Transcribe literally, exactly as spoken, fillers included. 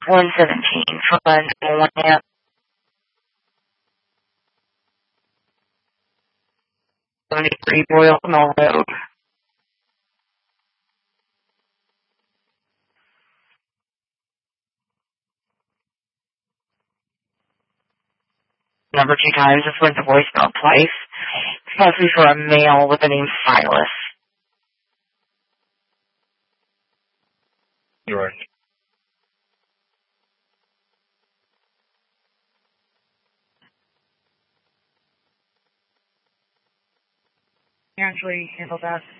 one seventeen for one amp. seventy-three Royal Mill Road. Number two times. This went to voicemail twice. It's supposed to be for a male with the name Silas. You're right. Actually handle that.